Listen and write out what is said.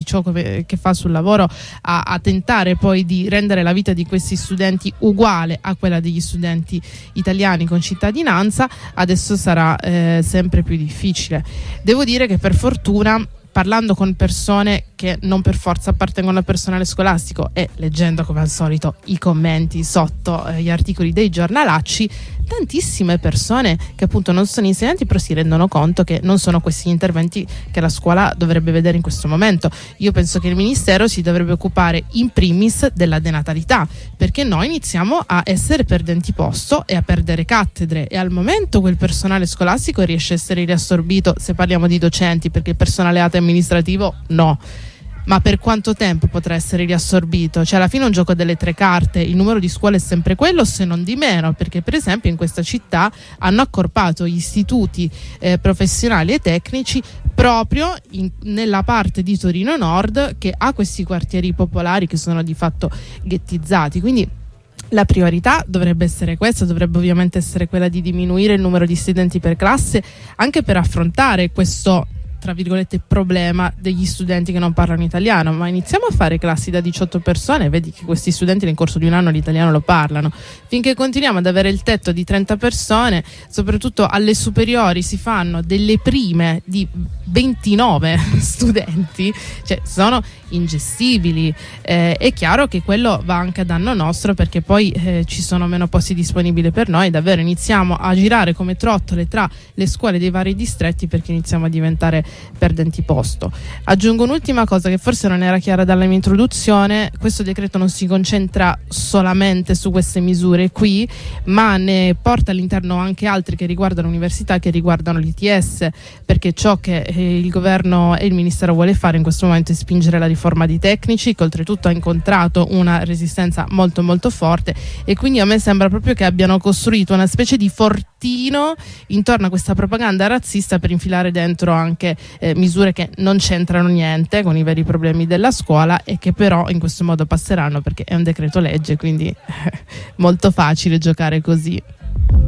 ciò che fa sul lavoro a tentare poi di rendere la vita di questi studenti uguale a quella degli studenti italiani con cittadinanza, adesso sarà sempre più difficile. Devo dire che per fortuna, parlando con persone che non per forza appartengono al personale scolastico e leggendo come al solito i commenti sotto gli articoli dei giornalacci, tantissime persone che appunto non sono insegnanti però si rendono conto che non sono questi gli interventi che la scuola dovrebbe vedere in questo momento. Io penso che il Ministero si dovrebbe occupare in primis della denatalità, perché noi iniziamo a essere perdenti posto e a perdere cattedre, e al momento quel personale scolastico riesce a essere riassorbito, se parliamo di docenti, perché il personale ATA amministrativo no. Ma per quanto tempo potrà essere riassorbito? Cioè alla fine è un gioco delle tre carte, il numero di scuole è sempre quello, se non di meno, perché per esempio in questa città hanno accorpato gli istituti professionali e tecnici proprio nella parte di Torino Nord, che ha questi quartieri popolari che sono di fatto ghettizzati. Quindi la priorità dovrebbe essere questa, dovrebbe ovviamente essere quella di diminuire il numero di studenti per classe, anche per affrontare questo, tra virgolette, problema degli studenti che non parlano italiano. Ma iniziamo a fare classi da 18 persone e vedi che questi studenti nel corso di un anno l'italiano lo parlano. Finché continuiamo ad avere il tetto di 30 persone, soprattutto alle superiori si fanno delle prime di 29 studenti, cioè sono ingestibili. È chiaro che quello va anche a danno nostro, perché poi ci sono meno posti disponibili per noi, davvero iniziamo a girare come trottole tra le scuole dei vari distretti, perché iniziamo a diventare perdenti posto. Aggiungo un'ultima cosa che forse non era chiara dalla mia introduzione: questo decreto non si concentra solamente su queste misure qui, ma ne porta all'interno anche altri che riguardano l'università, che riguardano l'ITS, perché ciò che il governo e il ministero vuole fare in questo momento è spingere la riforma di tecnici, che oltretutto ha incontrato una resistenza molto molto forte, e quindi a me sembra proprio che abbiano costruito una specie di fortino intorno a questa propaganda razzista per infilare dentro anche misure che non c'entrano niente con i veri problemi della scuola, e che però in questo modo passeranno perché è un decreto legge, quindi molto facile giocare così.